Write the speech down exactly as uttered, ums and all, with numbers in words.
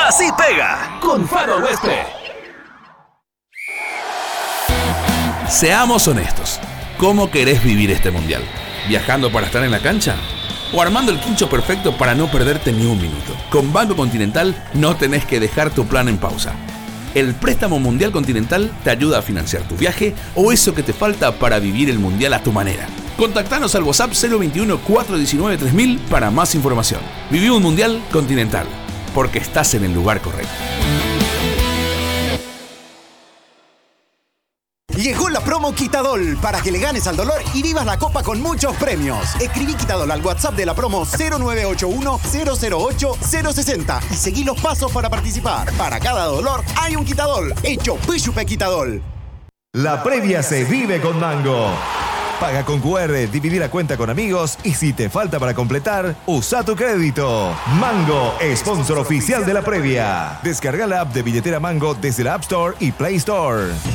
Así pega con Faro Oeste. Seamos honestos. ¿Cómo querés vivir este mundial? ¿Viajando para estar en la cancha? ¿O armando el quincho perfecto para no perderte ni un minuto? Con Banco Continental no tenés que dejar tu plan en pausa. El préstamo Mundial Continental te ayuda a financiar tu viaje o eso que te falta para vivir el mundial a tu manera. Contactanos al WhatsApp cero veintiuno, cuatrocientos diecinueve, tres mil para más información. Viví un Mundial Continental, porque estás en el lugar correcto. Llegó la promo Quitadol para que le ganes al dolor y vivas la copa con muchos premios. Escribí Quitadol al WhatsApp de la promo cero nueve ocho uno, cero cero ocho, cero seis cero y seguí los pasos para participar. Para cada dolor hay un Quitadol. Hecho Pishupe Quitadol. La previa se vive con Mango. Paga con cu erre, dividir la cuenta con amigos y si te falta para completar, usa tu crédito. Mango, sponsor oficial de la previa. Descarga la app de billetera Mango desde la App Store y Play Store.